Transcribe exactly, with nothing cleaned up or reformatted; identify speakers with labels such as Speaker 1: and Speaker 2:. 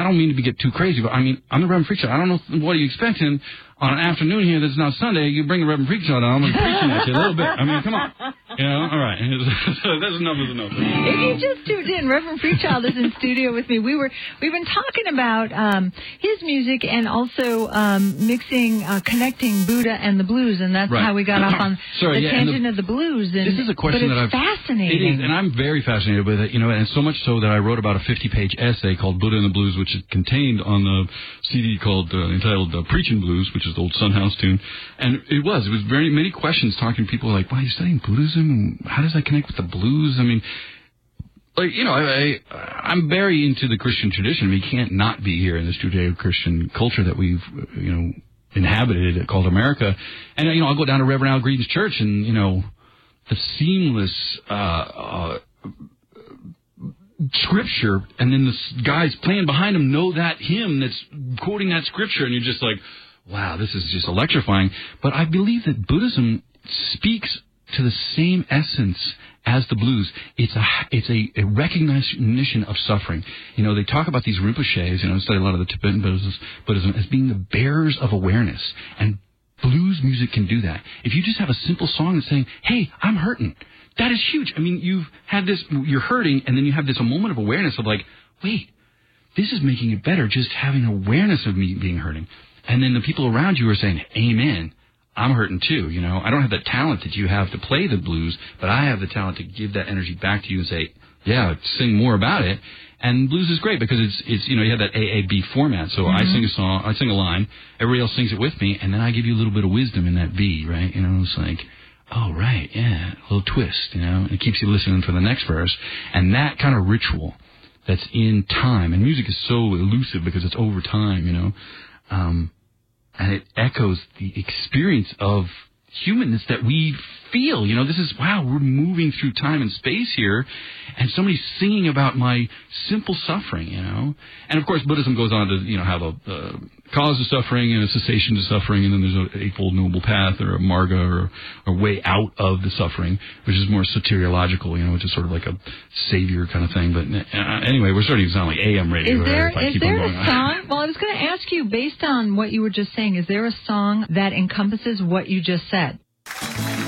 Speaker 1: don't mean to be, get too crazy, but I mean, I'm the Reverend Freakshot. I don't know what are you expecting on an afternoon here that's not Sunday. You bring the Reverend Freakshot on, I'm going to be preaching at you a little bit. I mean, come on. You know, all right. That's enough is enough.
Speaker 2: If you just tuned in, Reverend Freakchild is in studio with me. We were we've been talking about um, his music and also um, mixing, uh, connecting Buddha and the blues, and that's
Speaker 1: right.
Speaker 2: how we got off on
Speaker 1: Sorry,
Speaker 2: the
Speaker 1: yeah,
Speaker 2: tangent
Speaker 1: the,
Speaker 2: of the blues. And,
Speaker 1: this is a question
Speaker 2: but
Speaker 1: that
Speaker 2: it's
Speaker 1: I've
Speaker 2: fascinating.
Speaker 1: It is, and I'm very fascinated with it. You know, and so much so that I wrote about a fifty-page essay called "Buddha and the Blues," which is contained on the C D called uh, entitled uh, "Preaching Blues," which is the old Son House tune. And it was it was very many questions talking to people like, "Wow, you're studying Buddhism? How does that connect with the blues?" I mean, like, you know, I, I, I'm very into the Christian tradition. We can't not be here in this Judeo-Christian culture that we've, you know, inhabited called America. And, you know, I'll go down to Reverend Al Green's church and, you know, the seamless uh, uh, scripture, and then the guys playing behind him know that hymn that's quoting that scripture, and you're just like, wow, this is just electrifying. But I believe that Buddhism speaks to the same essence as the blues. It's a it's a, a recognition of suffering. You know, they talk about these Rinpoches, you know, I study a lot of the Tibetan Buddhism, Buddhism as being the bearers of awareness. And blues music can do that. If you just have a simple song that's saying, hey, I'm hurting, that is huge. I mean, you've had this, you're hurting, and then you have this a moment of awareness of like, wait, this is making it better, just having awareness of me being hurting. And then the people around you are saying, amen, I'm hurting too, you know. I don't have the talent that you have to play the blues, but I have the talent to give that energy back to you and say, yeah, sing more about it. And blues is great because it's, it's you know, you have that A A B format. So mm-hmm. I sing a song, I sing a line, everybody else sings it with me, and then I give you a little bit of wisdom in that B, right? You know, it's like, oh, right, yeah, a little twist, you know, and it keeps you listening for the next verse. And that kind of ritual that's in time, and music is so elusive because it's over time, you know, um, and it echoes the experience of humanness that we feel. You know, this is, wow, we're moving through time and space here, and somebody's singing about my simple suffering, you know. And, of course, Buddhism goes on to, you know, have a, a cause of suffering and a cessation to suffering, and then there's an Eightfold Noble Path or a marga or a way out of the suffering, which is more soteriological, you know, which is sort of like a savior kind of thing. But uh, anyway, we're starting to sound like A M radio.
Speaker 2: Is there,
Speaker 1: if I
Speaker 2: is
Speaker 1: keep
Speaker 2: there
Speaker 1: on going
Speaker 2: a song? Well, I was going to ask you, based on what you were just saying, is there a song that encompasses what you just said?